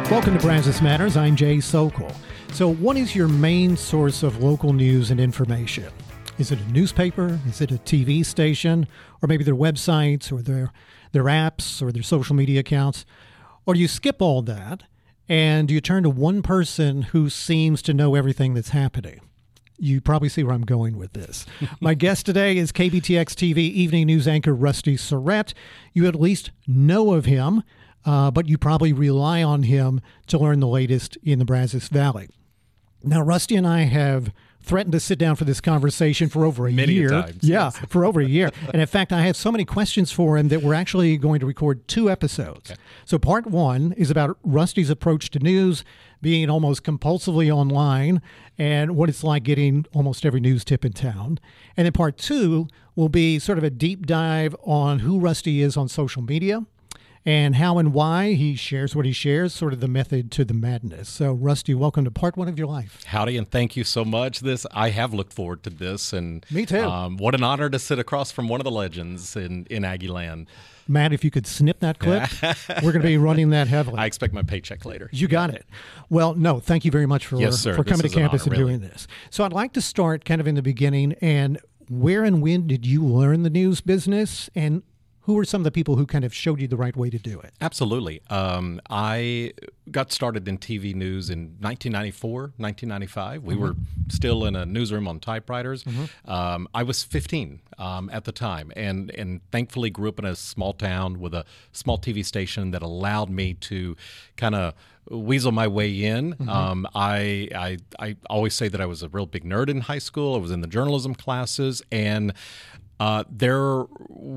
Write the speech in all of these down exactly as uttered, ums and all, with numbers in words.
Welcome to Brazos Matters. I'm Jay Sokol. So what is your main source of local news and information? Is it a newspaper? Is it a T V station? Or maybe their websites or their, their apps or their social media accounts? Or do you skip all that and you turn to one person who seems to know everything that's happening? You probably see where I'm going with this. My guest today is K B T X T V evening news anchor Rusty Surrett. You at least know of him, uh, but you probably rely on him to learn the latest in the Brazos Valley. Now, Rusty and I have threatened to sit down for this conversation for over a Many year. times. Yeah, Yes. for over a year. And in fact, I have so many questions for him that we're actually going to record two episodes. Okay. So part one is about Rusty's approach to news, being almost compulsively online, and what it's like getting almost every news tip in town. And then part two will be sort of a deep dive on who Rusty is on social media, and how and why he shares what he shares, sort of the method to the madness. So, Rusty, welcome to part one of your life. Howdy, and thank you so much. This I have looked forward to this, and Me too. Um, what an honor to sit across from one of the legends in in Aggie land. Matt, if you could snip that clip, we're going to be running that heavily. I expect my paycheck later. You got it. Well, no, thank you very much for, Yes, sir. for coming This to is an campus honor, and really. doing this. So I'd like to start kind of in the beginning. And where and when did you learn the news business? And who were some of the people who kind of showed you the right way to do it? Absolutely. Um, I got started in T V news in nineteen ninety-four, nineteen ninety-five. We mm-hmm. were still in a newsroom on typewriters. Mm-hmm. Um, I was fifteen um, at the time, and and thankfully grew up in a small town with a small T V station that allowed me to kind of weasel my way in. Mm-hmm. Um, I, I I always say that I was a real big nerd in high school. I was in the journalism classes, and uh, there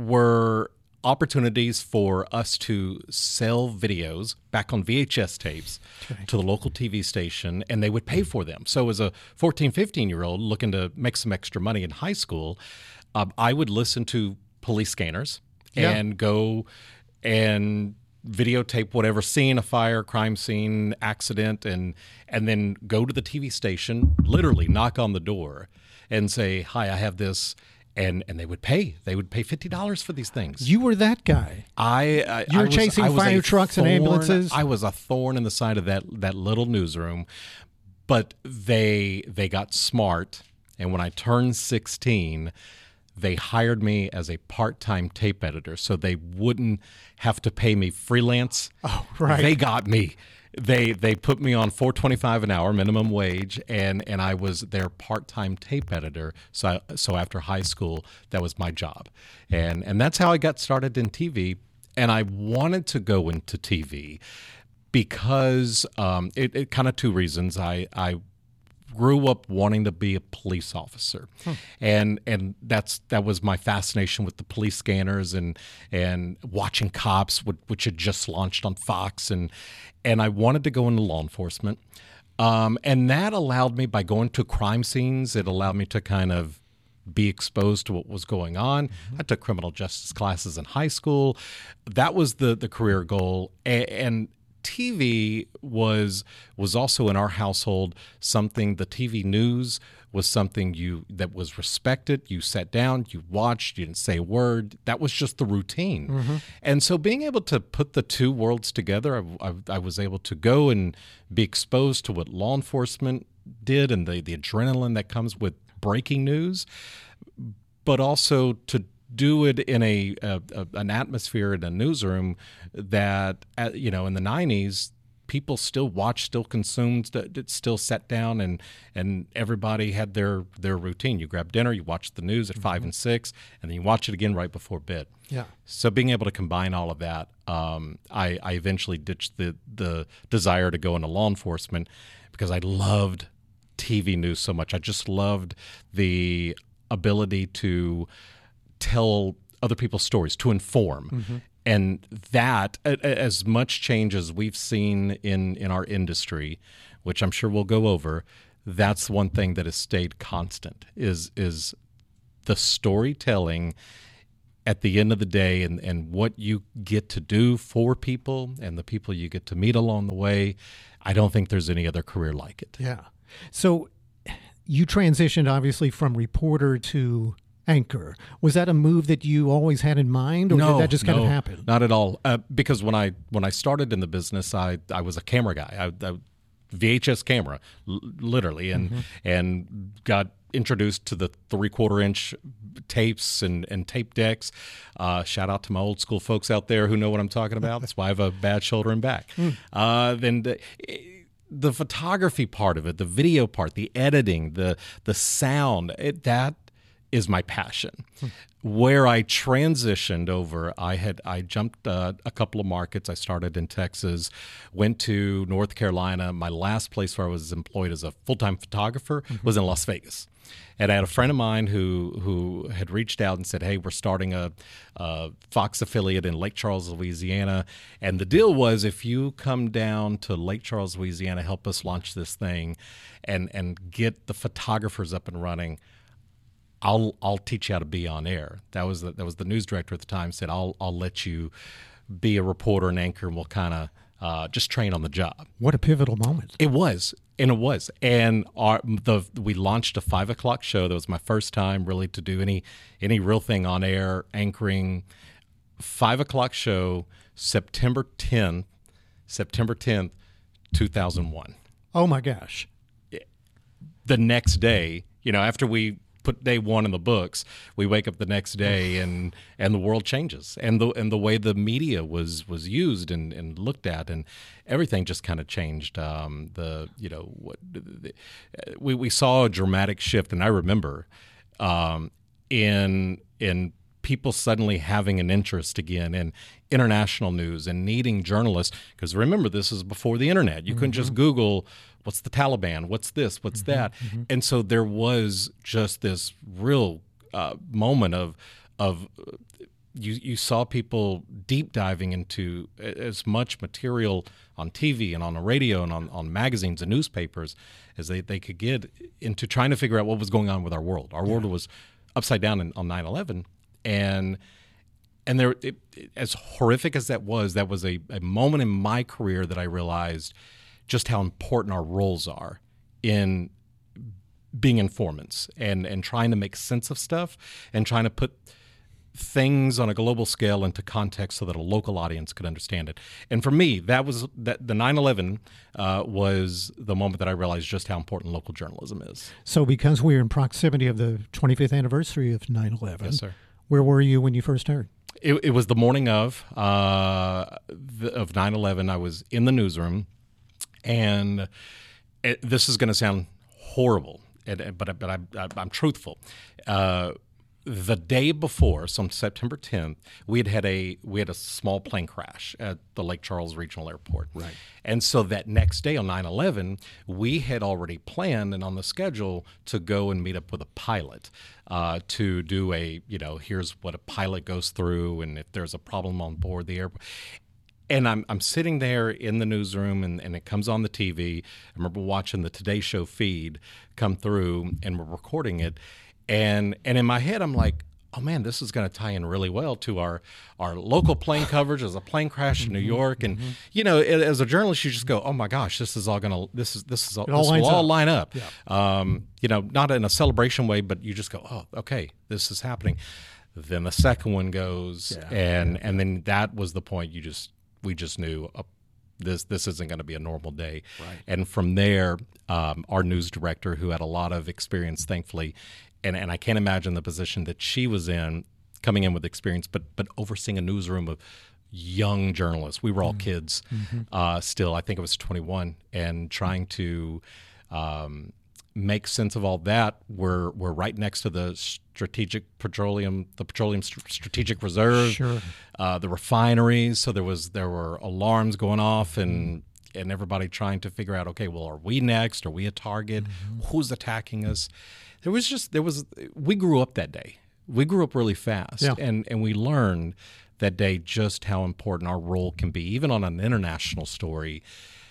were opportunities for us to sell videos back on V H S tapes okay. to the local T V station, and they would pay for them. So as a fourteen, fifteen-year-old looking to make some extra money in high school, um, I would listen to police scanners yeah. and go and videotape whatever scene, a fire, crime scene, accident, and and then go to the T V station, literally knock on the door and say, "Hi, I have this." And and they would pay. They would pay fifty dollars for these things. You were that guy. I, I you were I was, chasing I was fire trucks thorn, and ambulances. I was a thorn in the side of that that little newsroom. But they they got smart, and when I turned sixteen, they hired me as a part-time tape editor, so they wouldn't have to pay me freelance. Oh, right. They got me. They they put me on four twenty-five an hour minimum wage, and, and I was their part-time tape editor. So I, so after high school, that was my job, and and that's how I got started in T V. And I wanted to go into T V because um, it, it kind of two reasons. I I grew up wanting to be a police officer, hmm. and and that's that was my fascination with the police scanners and and watching Cops, which had just launched on Fox, and and I wanted to go into law enforcement, um, and that allowed me, by going to crime scenes, it allowed me to kind of be exposed to what was going on. Mm-hmm. I took criminal justice classes in high school. That was the the career goal, and, and T V was was also in our household something. The T V news was something you that was respected. You sat down, you watched, you didn't say a word. That was just the routine. Mm-hmm. And so being able to put the two worlds together, I, I, I was able to go and be exposed to what law enforcement did and the, the adrenaline that comes with breaking news, but also to do it in a, a, a an atmosphere in a newsroom that, uh, you know, in the nineties, people still watched, still consumed, st- still sat down, and and everybody had their their routine. You grab dinner, you watch the news at mm-hmm. five and six, and then you watch it again right before bed. Yeah. So being able to combine all of that, um, I, I eventually ditched the the desire to go into law enforcement because I loved T V news so much. I just loved the ability to tell other people's stories, to inform. Mm-hmm. And that, as much change as we've seen in, in our industry, which I'm sure we'll go over, that's one thing that has stayed constant, is is the storytelling at the end of the day, and, and what you get to do for people and the people you get to meet along the way. I don't think there's any other career like it. Yeah. So you transitioned, obviously, from reporter to anchor. Was that a move that you always had in mind, or no, did that just kind no, of happen? Not at all. Uh, because when I when I started in the business, I I was a camera guy. I, I V H S camera, l- literally, and mm-hmm. and got introduced to the three quarter inch tapes and, and tape decks. Uh, shout out to my old school folks out there who know what I'm talking about. That's why I have a bad shoulder and back. Mm. Uh, then the, the photography part of it, the video part, the editing, the the sound, it, that is my passion. Hmm. Where I transitioned over, I had I jumped uh, a couple of markets. I started in Texas, went to North Carolina. My last place where I was employed as a full-time photographer mm-hmm. was in Las Vegas. And I had a friend of mine who who had reached out and said, hey, we're starting a, a Fox affiliate in Lake Charles, Louisiana. And the deal was, if you come down to Lake Charles, Louisiana, help us launch this thing and, and get the photographers up and running, I'll I'll teach you how to be on air. That was the, that was the news director at the time. Said I'll I'll let you be a reporter and anchor, and we'll kind of uh, just train on the job. What a pivotal moment! It was, and it was, and our the we launched a five o'clock show. That was my first time really to do any any real thing on air anchoring. Five o'clock show, September tenth, September tenth, two thousand one. Oh my gosh! The next day, you know, after we put day one in the books, we wake up the next day and and the world changes, and the and the way the media was was used and, and looked at, and everything just kind of changed. Um, the you know what the, we we saw a dramatic shift, and I remember um, in in people suddenly having an interest again in international news and needing journalists, because remember, this is before the internet. You mm-hmm. couldn't just Google, what's the Taliban? What's this? What's mm-hmm, that? Mm-hmm. And so there was just this real uh, moment of of you you saw people deep diving into as much material on T V and on the radio and on, on magazines and newspapers as they, they could get into trying to figure out what was going on with our world. Our yeah. world was upside down in, on nine eleven. And and there, it, it, as horrific as that was, that was a, a moment in my career that I realized just how important our roles are in being informants and, and trying to make sense of stuff and trying to put things on a global scale into context so that a local audience could understand it. And for me, that was that the nine eleven uh, was the moment that I realized just how important local journalism is. So because we're in proximity of the twenty-fifth anniversary of nine eleven, yes, sir. Where were you when you first heard? It, it was the morning of uh, the, of nine eleven. I was in the newsroom, and it, this is going to sound horrible, and, but but I, I, I'm truthful. Uh, the day before, so on September tenth, we had had a we had a small plane crash at the Lake Charles Regional Airport. Right. And so that next day on nine eleven, we had already planned and on the schedule to go and meet up with a pilot uh, to do a, you know, here's what a pilot goes through and if there's a problem on board the airport. And I'm I'm sitting there in the newsroom, and, and it comes on the T V. I remember watching the Today Show feed come through, and we're recording it. And and in my head, I'm like, oh, man, this is going to tie in really well to our, our local plane coverage. There's a plane crash in New York. And, mm-hmm. you know, as a journalist, you just go, oh, my gosh, this is all going to, this is, this is, all, all this will all up. line up. Yeah. Um, you know, not in a celebration way, but you just go, oh, okay, this is happening. Then the second one goes, yeah. and yeah. and then that was the point you just, we just knew, uh, this this isn't going to be a normal day. Right. And from there, um, our news director, who had a lot of experience, thankfully, and, and I can't imagine the position that she was in, coming in with experience, but but overseeing a newsroom of young journalists. We were all mm-hmm. kids mm-hmm. Uh, still. I think I was twenty-one, and trying to um, make sense of all that. We're we're right next to the strategic petroleum, the petroleum st- strategic reserve, sure. uh, the refineries. So there was there were alarms going off, and mm-hmm. and everybody trying to figure out, okay, well, are we next? Are we a target? Mm-hmm. Who's attacking us? There was just there was we grew up that day. We grew up really fast, yeah. and and we learned that day just how important our role can be, even on an international story.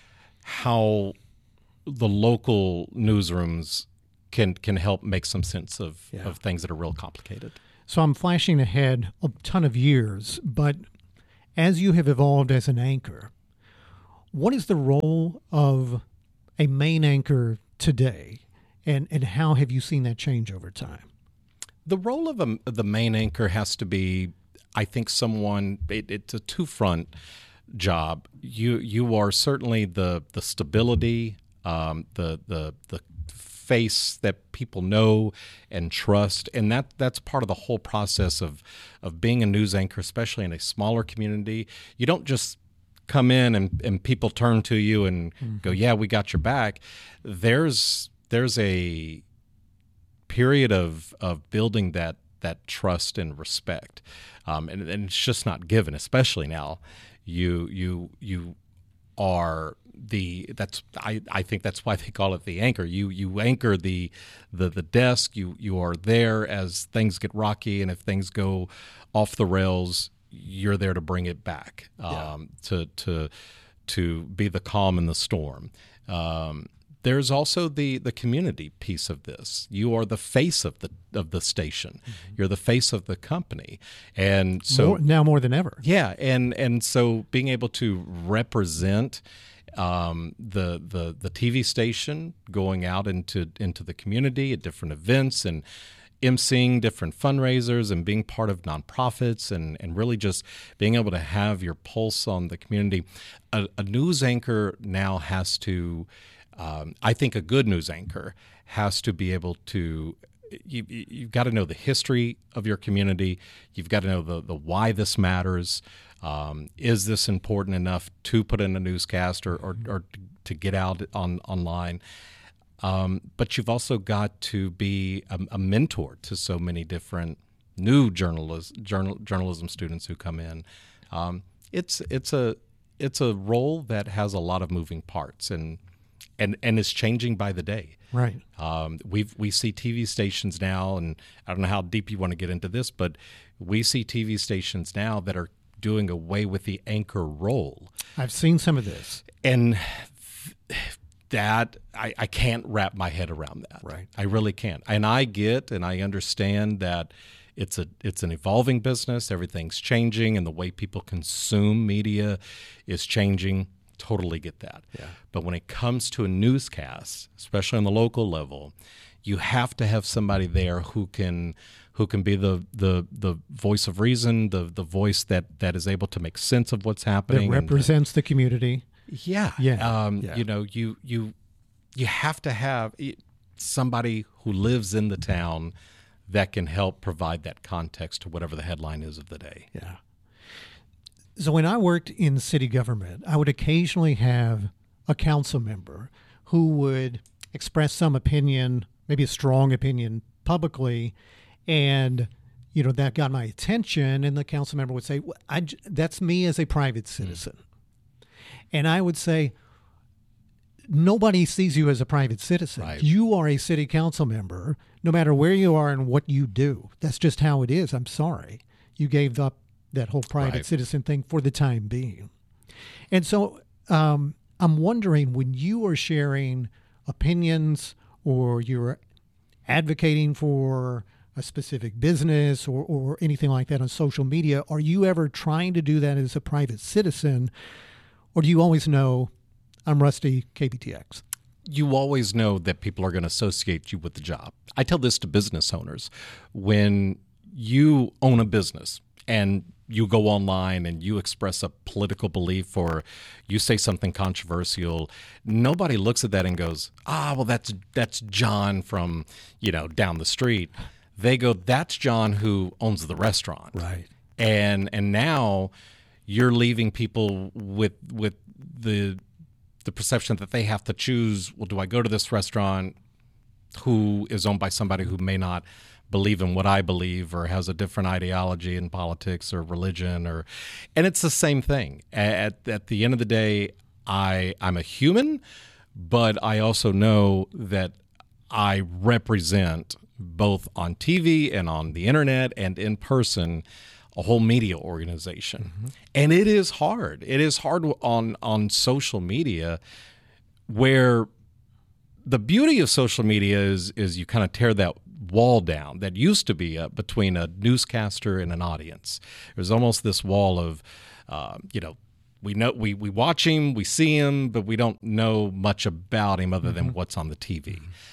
How the local newsrooms can can help make some sense of, yeah. of things that are real complicated. So I'm flashing ahead a ton of years, but as you have evolved as an anchor, what is the role of a main anchor today, and, and how have you seen that change over time? The role of a, the main anchor has to be, I think, someone. It, it's a two-front job. You you are certainly the the stability, um, the the the face that people know and trust, and that that's part of the whole process of of being a news anchor, especially in a smaller community. You don't just come in and, and people turn to you and mm-hmm. go, yeah, we got your back. There's there's a period of of building that that trust and respect, um, and, and it's just not given, especially now. You you you are the that's I, I think that's why they call it the anchor. You you anchor the the the desk. You you are there as things get rocky, and if things go off the rails, you're there to bring it back. Um, yeah. To to to be the calm in the storm. Um, There's also the, the community piece of this. You are the face of the of the station. Mm-hmm. You're the face of the company, and so more, now more than ever. Yeah, and and so being able to represent um, the the the T V station, going out into into the community at different events and emceeing different fundraisers and being part of nonprofits and, and really just being able to have your pulse on the community. A, a news anchor now has to. Um, I think a good news anchor has to be able to, you, you've got to know the history of your community. You've got to know the, the why this matters. Um, is this important enough to put in a newscast or, or, or to get out on online? Um, but you've also got to be a, a mentor to so many different new journalist, journal, journalism students who come in. Um, it's it's a it's a role that has a lot of moving parts and. And and is changing by the day. Right. Um, we we see T V stations now, and I don't know how deep you want to get into this, but we see T V stations now that are doing away with the anchor role. I've seen some of this, and that I, I can't wrap my head around that. Right. I really can't. And I get and I understand that it's a it's an evolving business. Everything's changing, and the way people consume media is changing. Totally get that. Yeah. But when it comes to a newscast, especially on the local level, you have to have somebody there who can who can be the the, the voice of reason, the the voice that, that is able to make sense of what's happening. That represents and, the community. Yeah. Yeah. Um, yeah. You know, you you you have to have somebody who lives in the town that can help provide that context to whatever the headline is of the day. Yeah. So when I worked in city government, I would occasionally have a council member who would express some opinion, maybe a strong opinion publicly, and you know that got my attention, and the council member would say, well, I, that's me as a private citizen. Mm. And I would say, nobody sees you as a private citizen. Right. You are a city council member, no matter where you are and what you do. That's just how it is. I'm sorry. You gave up that whole private right. citizen thing for the time being. And so um, I'm wondering, when you are sharing opinions or you're advocating for a specific business or, or anything like that on social media, are you ever trying to do that as a private citizen, or do you always know, I'm Rusty, K B T X? You always know that people are going to associate you with the job. I tell this to business owners. When you own a business and you go online and you express a political belief or you say something controversial, nobody looks at that and goes, ah, well, that's that's John from, you know, down the street. They go, that's John who owns the restaurant. Right. And and now you're leaving people with with the the perception that they have to choose, well, do I go to this restaurant who is owned by somebody who may not believe in what I believe or has a different ideology in politics or religion, or and it's the same thing. At at the end of the day, I I'm a human, but I also know that I represent, both on T V and on the internet and in person, a whole media organization. Mm-hmm. And it is hard. It is hard on on social media, where the beauty of social media is is you kind of tear that wall down that used to be uh, between a newscaster and an audience. There's almost this wall of, uh, you know, we know we, we watch him, we see him, but we don't know much about him other than mm-hmm. what's on the T V. Mm-hmm.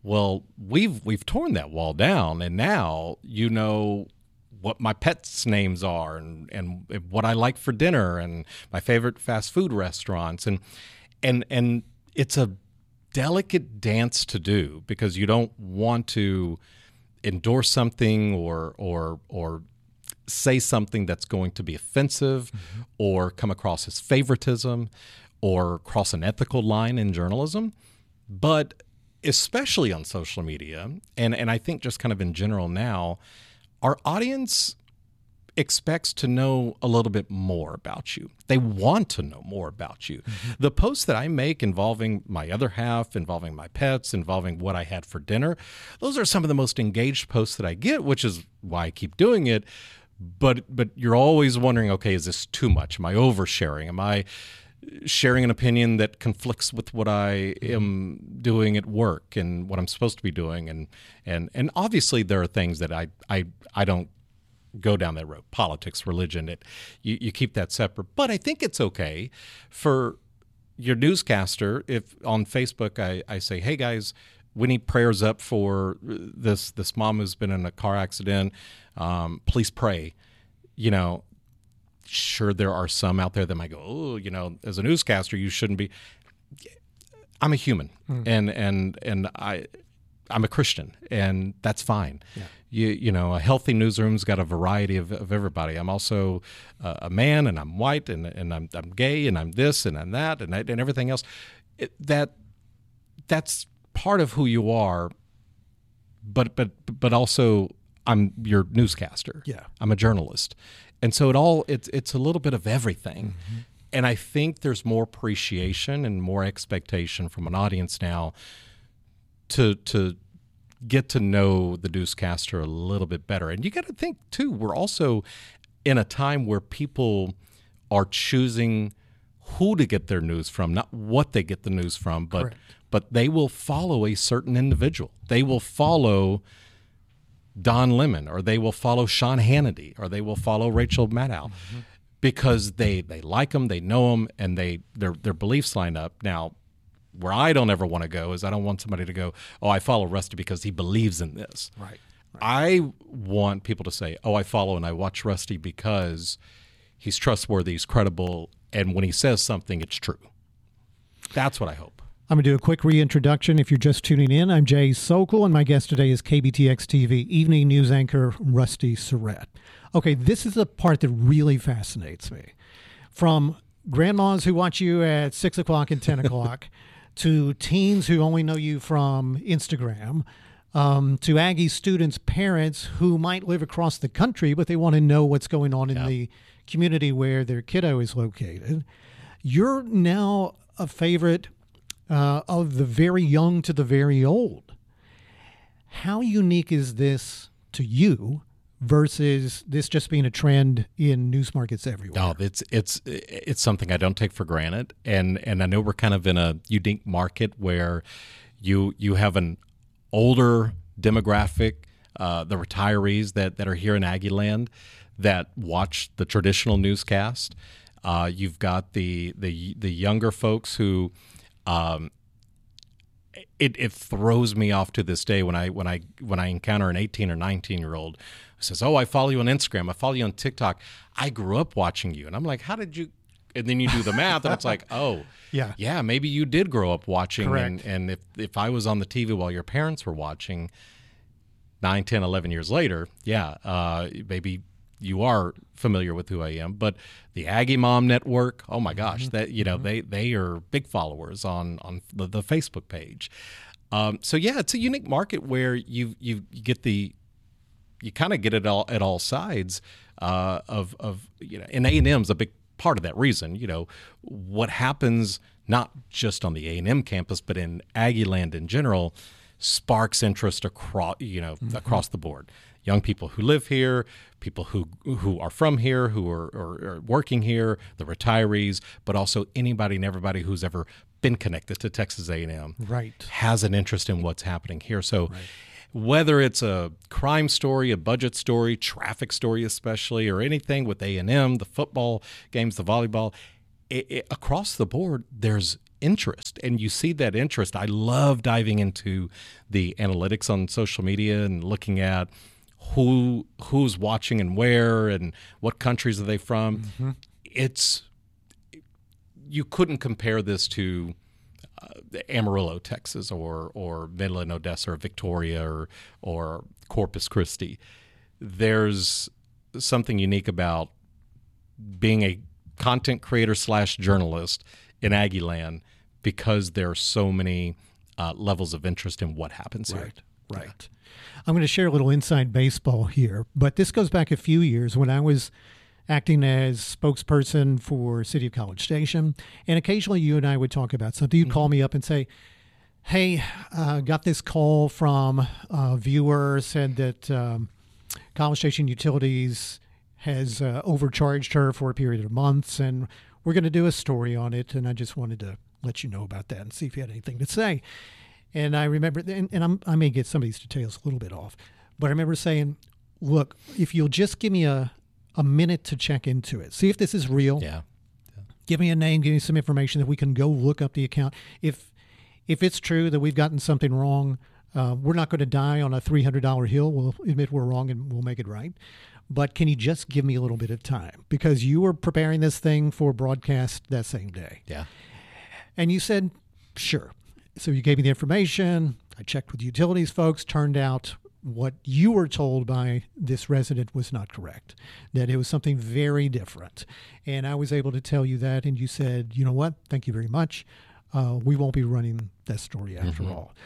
Well, we've we've torn that wall down, and now you know what my pets' names are, and, and what I like for dinner, and my favorite fast food restaurants, and and and it's a delicate dance to do because you don't want to endorse something or or or say something that's going to be offensive, mm-hmm. or come across as favoritism, or cross an ethical line in journalism, but especially on social media, and, and I think just kind of in general now, our audience expects to know a little bit more about you. They want to know more about you. Mm-hmm. The posts that I make involving my other half, involving my pets, involving what I had for dinner, those are some of the most engaged posts that I get, which is why I keep doing it. But but you're always wondering, okay, is this too much? Am I oversharing? Am I sharing an opinion that conflicts with what I am doing at work and what I'm supposed to be doing? And and and obviously there are things that I I, I don't go down that road. Politics, religion, it you, you keep that separate. But I think it's okay for your newscaster if on Facebook I, I say, hey guys, we need prayers up for this this mom who's been in a car accident. Um, please pray. You know, sure, there are some out there that might go, oh, you know, as a newscaster, you shouldn't be. I'm a human, mm. and and and I, I'm a Christian, and that's fine. Yeah. You you know, a healthy newsroom's got a variety of, of everybody. I'm also uh, a man, and I'm white, and and I'm I'm gay, and I'm this, and I'm that, and I, and everything else. It, that that's part of who you are, but but but also I'm your newscaster. Yeah, I'm a journalist. And so it all it's it's a little bit of everything. Mm-hmm. And I think there's more appreciation and more expectation from an audience now to to get to know the newscaster a little bit better. And you got to think too, we're also in a time where people are choosing who to get their news from, not what they get the news from, but Correct. but they will follow a certain individual. They will follow Don Lemon, or they will follow Sean Hannity, or they will follow Rachel Maddow, mm-hmm. because they, they like them, they know them, and they their their beliefs line up. Now, where I don't ever want to go is I don't want somebody to go, oh, I follow Rusty because he believes in this. Right. right. I want people to say, oh, I follow and I watch Rusty because he's trustworthy, he's credible, and when he says something, it's true. That's what I hope. I'm going to do a quick reintroduction. If you're just tuning in, I'm Jay Sokol, and my guest today is K B T X T V evening news anchor Rusty Surrett. Okay, this is the part that really fascinates me. From grandmas who watch you at six o'clock and ten o'clock, to teens who only know you from Instagram, um, to Aggie students' parents who might live across the country, but they want to know what's going on in yeah. the community where their kiddo is located. You're now a favorite Uh, of the very young to the very old. How unique is this to you versus this just being a trend in news markets everywhere? No, it's it's it's something I don't take for granted, and and I know we're kind of in a unique market where you you have an older demographic, uh, the retirees that that are here in Aggie land that watch the traditional newscast. Uh, you've got the the the younger folks who. Um, it it throws me off to this day when I when I when I encounter an eighteen or nineteen year old who says, "Oh, I follow you on Instagram. I follow you on TikTok. I grew up watching you." And I'm like, "How did you?" And then you do the math, and it's like, "Oh, yeah, yeah, maybe you did grow up watching." Correct. And and if if I was on the T V while your parents were watching, nine, ten, eleven years later, yeah, uh, maybe. You are familiar with who I am, but the Aggie Mom Network, oh my gosh, that you know, mm-hmm. they they are big followers on on the, the Facebook page. Um, so yeah, it's a unique market where you you, you get the you kind of get it all at all sides uh, of of you know, and A and M's a big part of that reason. You know, what happens not just on the A and M campus, but in Aggie land in general, sparks interest across you know mm-hmm. across the board. Young people who live here, people who who are from here, who are, are, are working here, the retirees, but also anybody and everybody who's ever been connected to Texas A and M right. has an interest in what's happening here. So right. whether it's a crime story, a budget story, traffic story especially, or anything with A and M, the football games, the volleyball, it, it, across the board, there's interest, and you see that interest. I love diving into the analytics on social media and looking at who who's watching and where and what countries are they from. Mm-hmm. It's you couldn't compare this to uh, Amarillo, Texas, or or Midland, Odessa, or Victoria, or or Corpus Christi. There's something unique about being a content creator slash journalist in Aggie land because there are so many uh, levels of interest in what happens right, here. Right, right. I'm going to share a little inside baseball here, but this goes back a few years when I was acting as spokesperson for City of College Station, and occasionally you and I would talk about something. You'd mm-hmm. call me up and say, hey, uh, got this call from a viewer, said that um, College Station Utilities has uh, overcharged her for a period of months, and we're going to do a story on it, and I just wanted to let you know about that and see if you had anything to say. And I remember, and, and I'm, I may get some of these details a little bit off, but I remember saying, look, if you'll just give me a, a minute to check into it, see if this is real. Yeah. yeah. Give me a name, give me some information that we can go look up the account. If if it's true that we've gotten something wrong, uh, we're not going to die on a three hundred dollars hill. We'll admit we're wrong and we'll make it right. But can you just give me a little bit of time? Because you were preparing this thing for broadcast that same day. Yeah. And you said, sure. So you gave me the information. I checked with the utilities folks. Turned out what you were told by this resident was not correct, that it was something very different. And I was able to tell you that. And you said, you know what? Thank you very much. Uh, we won't be running that story after mm-hmm. all.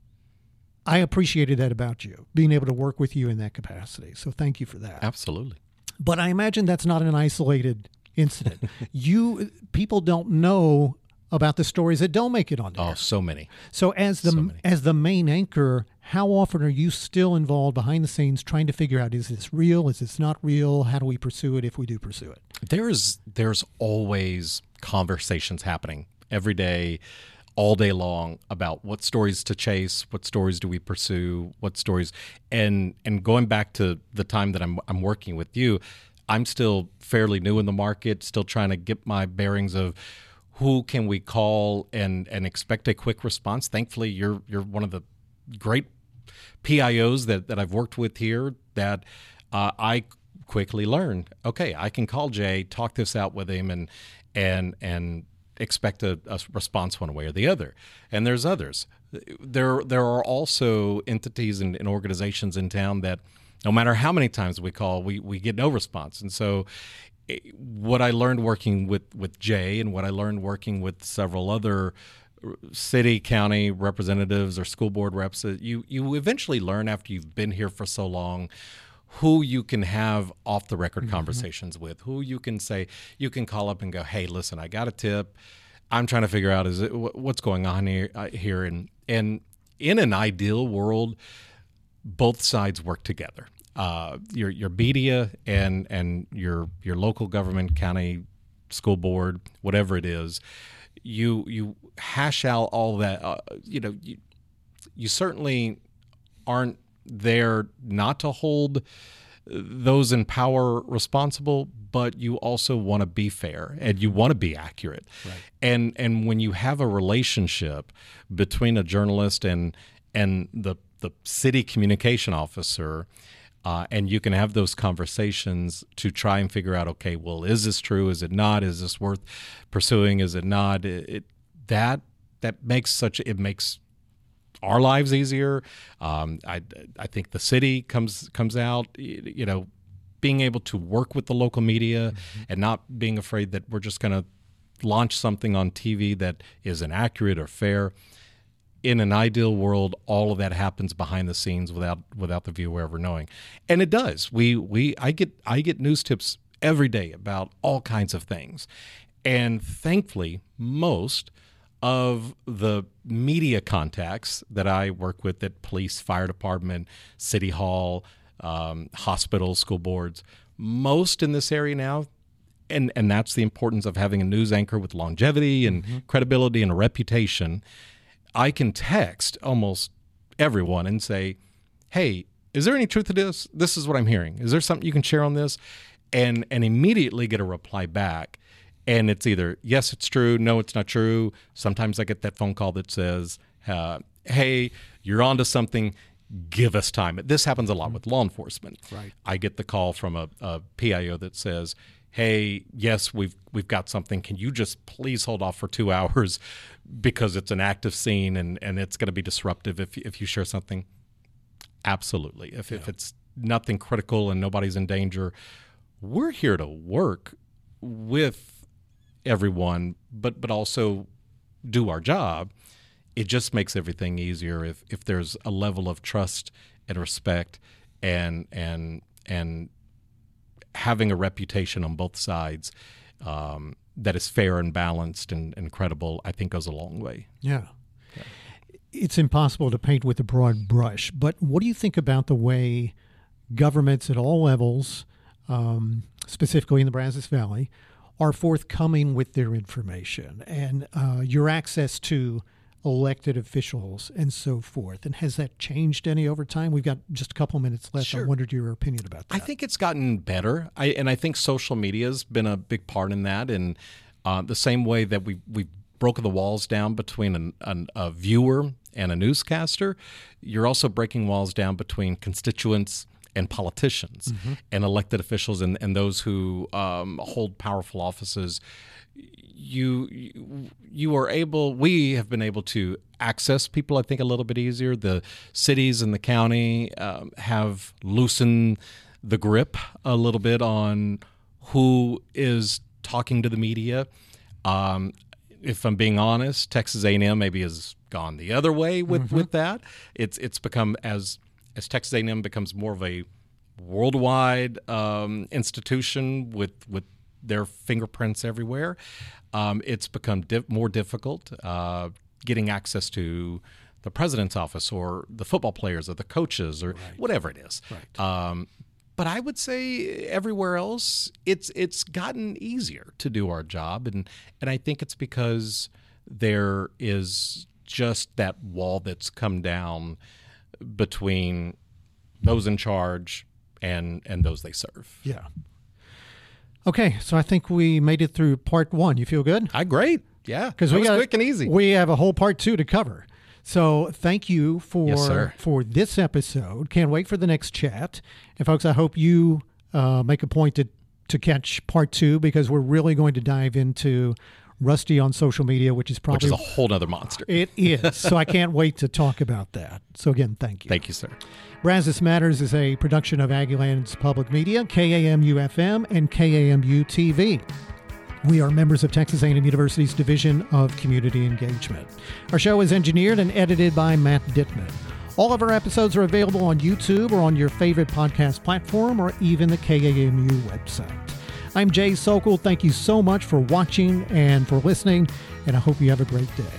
I appreciated that about you, being able to work with you in that capacity. So thank you for that. Absolutely. But I imagine that's not an isolated incident. you people don't know about the stories that don't make it on there. Oh, so many. So as the so as the main anchor, how often are you still involved behind the scenes trying to figure out, is this real? Is this not real? How do we pursue it if we do pursue it? There's there's always conversations happening every day, all day long, about what stories to chase, what stories do we pursue, what stories, and and going back to the time that I'm I'm working with you, I'm still fairly new in the market, still trying to get my bearings of who can we call and and expect a quick response. Thankfully, you're you're one of the great P I Os that, that I've worked with here that uh, I quickly learned, okay, I can call Jay, talk this out with him, and and and expect a, a response one way or the other. And there's others. There there are also entities and, and organizations in town that no matter how many times we call, we, we get no response. And so what I learned working with, with Jay and what I learned working with several other city, county representatives or school board reps, you you eventually learn after you've been here for so long who you can have off the record mm-hmm. conversations with, who you can say, you can call up and go, hey, listen, I got a tip. I'm trying to figure out is it, what's going on here, uh, here. And, and in an ideal world, both sides work together. Uh, your your media and and your your local government, county, school board, whatever it is, you you hash out all that. Uh, you know, you, you certainly aren't there not to hold those in power responsible, but you also want to be fair and you want to be accurate. Right. And and when you have a relationship between a journalist and and the the city communication officer, uh, and you can have those conversations to try and figure out, okay, well, is this true? Is it not? Is this worth pursuing? Is it not? It, it that that makes such it makes our lives easier. Um, I I think the city comes comes out, you know, being able to work with the local media mm-hmm. and not being afraid that we're just going to launch something on T V that is inaccurate or fair. In an ideal world, all of that happens behind the scenes without without the viewer ever knowing, and it does. We we I get I get news tips every day about all kinds of things, and thankfully, most of the media contacts that I work with at police, fire department, city hall, um, hospitals, school boards, most in this area now. And, and that's the importance of having a news anchor with longevity and mm-hmm. credibility and a reputation. I can text almost everyone and say, hey, is there any truth to this? This is what I'm hearing. Is there something you can share on this? And and immediately get a reply back. And it's either, yes, it's true, no, it's not true. Sometimes I get that phone call that says, uh, hey, you're onto something, give us time. This happens a lot with law enforcement. Right. I get the call from a, a P I O that says, hey, yes, we've we've got something. Can you just please hold off for two hours because it's an active scene and, and it's going to be disruptive if, if you share something? Absolutely. If, yeah. if it's nothing critical and nobody's in danger, we're here to work with everyone, but but also do our job. It just makes everything easier if, if there's a level of trust and respect and and and having a reputation on both sides um, that is fair and balanced and, and credible, I think goes a long way. Yeah. yeah. It's impossible to paint with a broad brush, but what do you think about the way governments at all levels, um, specifically in the Brazos Valley, are forthcoming with their information and uh, your access to elected officials and so forth? And has that changed any over time? We've got just a couple minutes left. Sure. I wondered your opinion about that. I think it's gotten better, I, and I think social media has been a big part in that. And uh, the same way that we we broke the walls down between an, an, a viewer and a newscaster, you're also breaking walls down between constituents and politicians mm-hmm. and elected officials and, and those who um, hold powerful offices. You, you you are able, we have been able to access people, I think, a little bit easier. The cities and the county um, have loosened the grip a little bit on who is talking to the media. Um, if I'm being honest, Texas A and M maybe has gone the other way with, mm-hmm. with that. It's it's become as as Texas A and M becomes more of a worldwide um, institution with with their fingerprints everywhere, um, it's become di- more difficult uh, getting access to the president's office or the football players or the coaches or right. whatever it is. Right. Um, but I would say everywhere else, it's it's gotten easier to do our job, and and I think it's because there is just that wall that's come down between those in charge and and those they serve. Yeah. Okay, so I think we made it through part one. You feel good? I great. Yeah, because we was got quick and easy. We have a whole part two to cover. So thank you for yes, sir. for this episode. Can't wait for the next chat. And folks, I hope you uh, make a point to to catch part two, because we're really going to dive into Rusty on social media, which is probably which is a whole other monster. It is. So I can't wait to talk about that. So again, thank you. Thank you, sir. Brazos Matters is a production of Aggieland's Public Media, K A M U F M and K A M U T V. We are members of Texas A and M University's Division of Community Engagement. Our show is engineered and edited by Matt Dittman. All of our episodes are available on YouTube or on your favorite podcast platform or even the K A M U website. I'm Jay Sokol. Thank you so much for watching and for listening, and I hope you have a great day.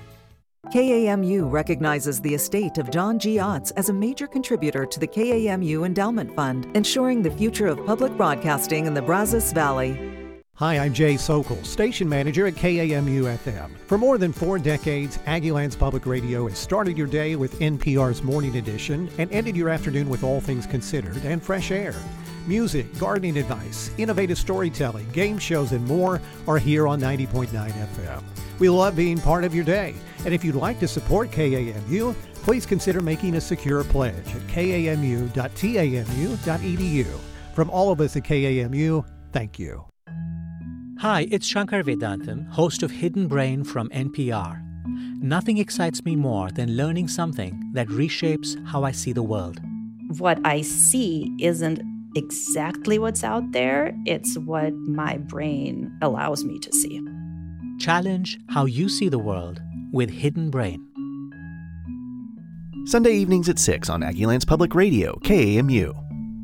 K A M U recognizes the estate of John G. Otts as a major contributor to the K A M U Endowment Fund, ensuring the future of public broadcasting in the Brazos Valley. Hi, I'm Jay Sokol, station manager at K A M U F M. For more than four decades, Aggieland's Public Radio has started your day with N P R's Morning Edition and ended your afternoon with All Things Considered and Fresh Air. Music, gardening advice, innovative storytelling, game shows, and more are here on ninety point nine F M. We love being part of your day, and if you'd like to support K A M U, please consider making a secure pledge at k a m u dot t a m u dot e d u. From all of us at K A M U, thank you. Hi, it's Shankar Vedantam, host of Hidden Brain from N P R. Nothing excites me more than learning something that reshapes how I see the world. What I see isn't exactly what's out there. It's what my brain allows me to see. Challenge how you see the world with Hidden Brain. Sunday evenings at six on Aggieland's Public Radio, K A M U.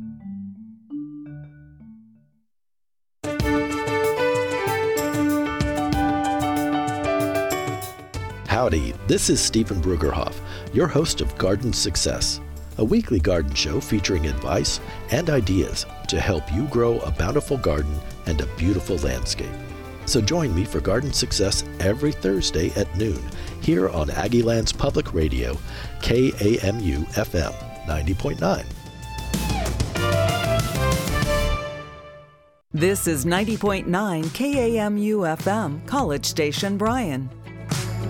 Howdy, this is Stephen Brugerhoff, your host of Garden Success, a weekly garden show featuring advice and ideas to help you grow a bountiful garden and a beautiful landscape. So join me for Garden Success every Thursday at noon here on Aggieland's Public Radio, K A M U F M ninety point nine. This is ninety point nine K A M U F M, College Station, Bryan.